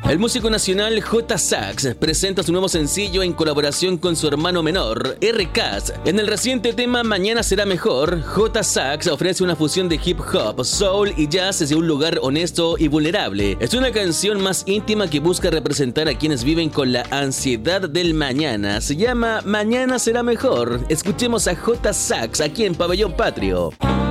El músico nacional J. Sax presenta su nuevo sencillo en colaboración con su hermano menor, R-Cast. En el reciente tema Mañana será mejor, J. Sax ofrece una fusión de hip hop, soul y jazz desde un lugar honesto y vulnerable. Es una canción más íntima que busca representar a quienes viven con la ansiedad del mañana. Se llama Mañana será mejor. Escuchemos a J. Sax aquí en Pabellón Patrio.